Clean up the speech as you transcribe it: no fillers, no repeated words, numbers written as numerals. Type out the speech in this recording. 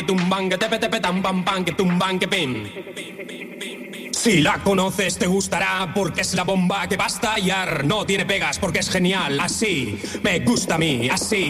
tumban, que tepe tepe tam pam pam, que tumban, que pim. Si la conoces te gustará porque es la bomba que va a estallar. No tiene pegas porque es genial. Así me gusta a mí, así.